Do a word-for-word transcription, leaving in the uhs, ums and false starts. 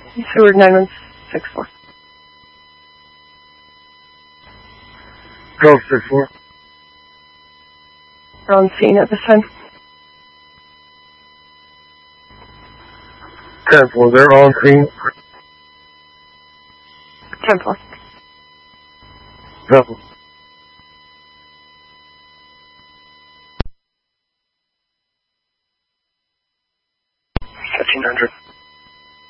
Seward nine one six four. Gulf six four. We're on scene at this time. ten four, they're on scene. ten four. Double. fifteen hundred.